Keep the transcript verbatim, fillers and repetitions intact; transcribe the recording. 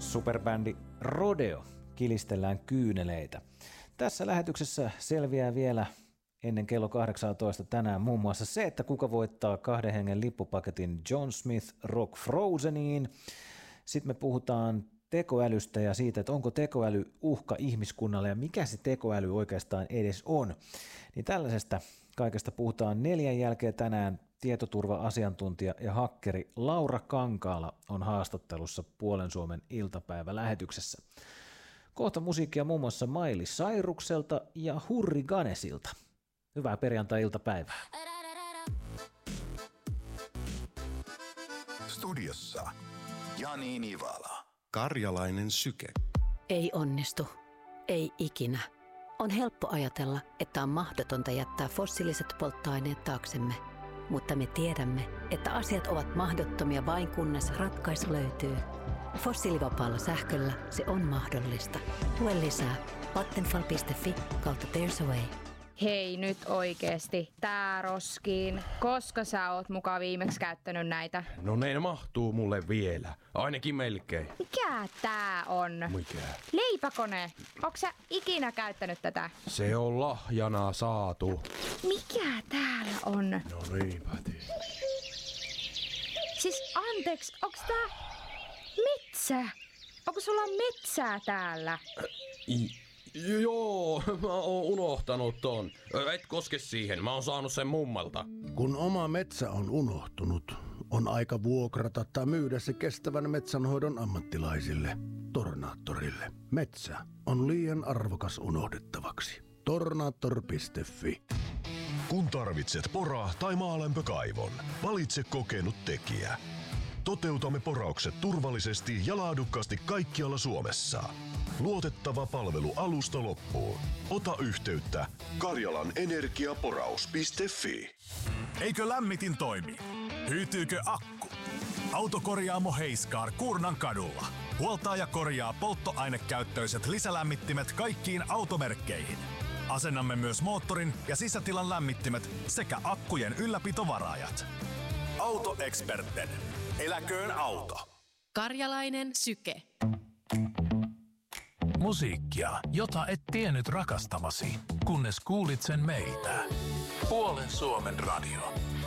Superbändi Rodeo, Kilistellään kyyneleitä. Tässä lähetyksessä selviää vielä ennen kello kahdeksantoista tänään muun muassa se, että kuka voittaa kahden hengen lippupaketin John Smith Rock Frozeniin. Sitten me puhutaan tekoälystä ja siitä, että onko tekoäly uhka ihmiskunnalle ja mikä se tekoäly oikeastaan edes on. Niin tällaisesta kaikesta puhutaan neljän jälkeen tänään. Tietoturva-asiantuntija ja hakkeri Laura Kankaala on haastattelussa Puolen Suomen iltapäivälähetyksessä. Kohta musiikkia muun muassa Miley Cyrukselta ja Hurriganesilta. Hyvää perjantai-iltapäivää. Studiossa Jani Nivala. Karjalainen syke. Ei onnistu. Ei ikinä. On helppo ajatella, että on mahdotonta jättää fossiiliset polttoaineet taaksemme. Mutta me tiedämme, että asiat ovat mahdottomia vain kunnes ratkaisu löytyy. Fossiilivapaalla sähköllä se on mahdollista. Tue lisää vattenfall piste fi kautta There's a Way. Hei nyt oikeesti, tää roskiin. Koska sä oot mukaan viimeksi käyttänyt näitä? No ne mahtuu mulle vielä. Ainakin melkein. Mikä tää on? Mikä? Leipäkone. Onks sä ikinä käyttänyt tätä? Se on lahjana saatu. Mikä täällä on? No niinpä tii. Siis anteeksi, onks tää metsä? Onko sulla metsää täällä? I- Joo, mä oon unohtanut ton. Et koske siihen, mä oon saanut sen mummalta. Kun oma metsä on unohtunut, on aika vuokrata tai myydä se kestävän metsänhoidon ammattilaisille, Tornaattorille. Metsä on liian arvokas unohdettavaksi. Tornaattor piste fi. Kun tarvitset pora- tai maalämpökaivon, valitse kokenut tekijä. Toteutamme poraukset turvallisesti ja laadukkaasti kaikkialla Suomessa. Luotettava palvelu alusta loppuun. Ota yhteyttä karjalan energiaporaus piste fi. Eikö lämmitin toimi? Hyytyykö akku? Autokorjaamo Heiskaar Kuurnan kadulla. Huoltaa ja korjaa polttoainekäyttöiset lisälämmittimet kaikkiin automerkkeihin. Asennamme myös moottorin ja sisätilan lämmittimet sekä akkujen ylläpitovaraajat. Autoeksperten. Eläköön auto. Karjalainen syke. Musiikkia, jota et tiennyt rakastavasi, kunnes kuulit sen meiltä. Puolen Suomen radio.